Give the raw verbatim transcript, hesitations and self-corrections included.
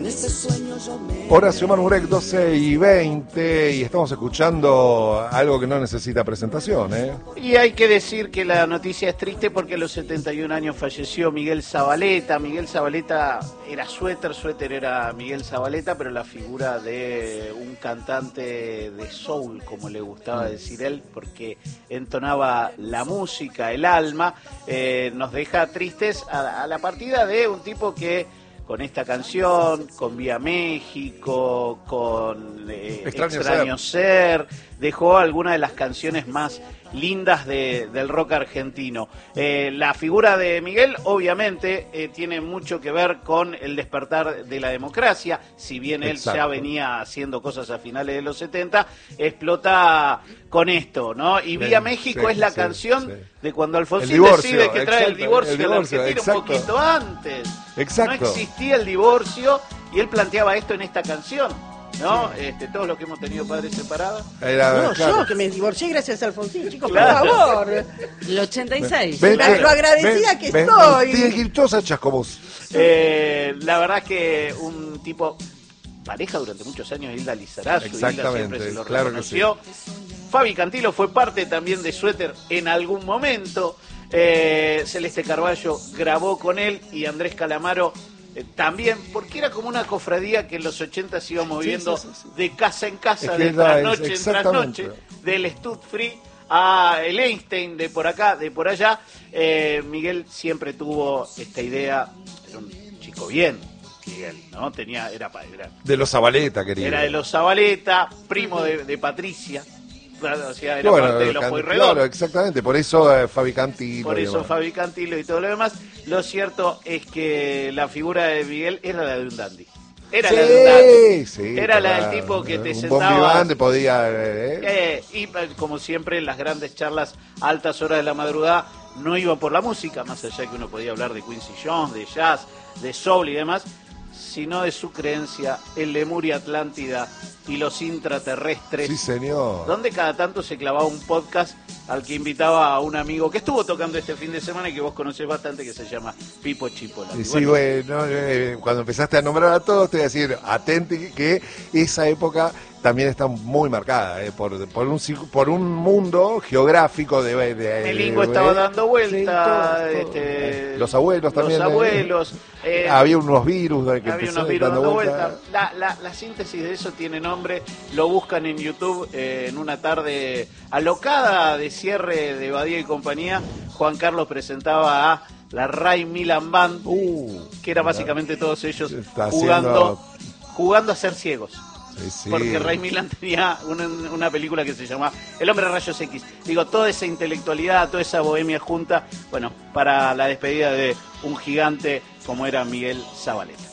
Horacio Manurek, doce y veinte, y estamos escuchando algo que no necesita presentación, ¿eh? Y hay que decir que la noticia es triste porque a los setenta y un años falleció Miguel Zavaleta. Miguel Zavaleta era Suéter, Suéter era Miguel Zavaleta, pero la figura de un cantante de soul, como le gustaba decir él, porque entonaba la música, el alma, eh, nos deja tristes a, a la partida de un tipo que con esta canción, con Vía México, con eh, Extraño, Extraño Ser. Ser, dejó algunas de las canciones más lindas de, del rock argentino. Eh, la figura de Miguel, obviamente, eh, tiene mucho que ver con el despertar de la democracia. Si bien él Exacto. ya venía haciendo cosas a finales de los setenta, explota con esto, ¿no? Y Vía Bien, México sí, es la sí, canción sí. de cuando Alfonsín divorcio, decide que trae el exacto, divorcio, el divorcio, a la Argentina exacto. un poquito antes. Exacto. No existía el divorcio y él planteaba esto en esta canción, ¿no? Sí. Este, todos los que hemos tenido padres separados. Era, no, claro. yo que me divorcié gracias a Alfonsín, chicos, Claro. por favor. El ochenta y seis. Ven, Lo ven, agradecida ven, que ven, estoy. Tienen que ir todos a Chascomús. Eh, la verdad es que un tipo, pareja durante muchos años, Hilda Lizarazu, Hilda siempre se lo claro reconoció. que sí. Fabi Cantilo fue parte también de Suéter en algún momento. Eh, Celeste Carballo grabó con él y Andrés Calamaro eh, también, porque era como una cofradía que en los ochenta se iba moviendo sí, sí, sí. de casa en casa, Es que de era- trasnoche en exactamente. trasnoche, del Stud Free a el Einstein, de por acá, de por allá. Eh, Miguel siempre tuvo esta idea, era un chico bien, Miguel, ¿no? Tenía, era, era, De los Zabaleta, querido. era de los Zabaleta, primo de, de Patricia. O sea, era Bueno, parte de los can- Pueyrredón. claro, exactamente, por eso eh, Fabi Cantilo. Por y eso demás. Fabi Cantilo y todo lo demás. Lo cierto es que la figura de Miguel era la de un dandy. Era sí, la de un dandy. sí, Era la claro. del tipo que te un sentaba. Bon vivant podía. Eh, Eh, y eh, como siempre en las grandes charlas a altas horas de la madrugada no iba por la música, más allá de que uno podía hablar de Quincy Jones, de jazz, de soul y demás, sino de su creencia en Lemuria, Atlántida y los intraterrestres. sí, señor. Donde cada tanto se clavaba un podcast al que invitaba a un amigo que estuvo tocando este fin de semana y que vos conocés bastante, que se llama Pipo Chipola. Sí, Y sí, bueno, bueno, eh, cuando empezaste a nombrar a todos, te voy a decir, atente que esa época también está muy marcada eh, por, por, un, cic- por un mundo geográfico de... de, de Melingo de- estaba dando vuelta, Sí, todo, todo. este, Los abuelos también. Los eh, abuelos. eh, había unos virus de que Había empezó unos virus dando vuelta. vuelta. La, la, la síntesis de eso tiene nombre. Lo buscan en YouTube eh, en una tarde alocada de cierre de Badía y compañía. Juan Carlos presentaba a la Ray Milan Band, Uh, que era básicamente todos ellos está jugando, haciendo- jugando a ser ciegos. Sí, sí. Porque Ray Milan tenía una, una película que se llama El hombre de rayos X. Digo, toda esa intelectualidad, toda esa bohemia junta, bueno, para la despedida de un gigante como era Miguel Zavaleta.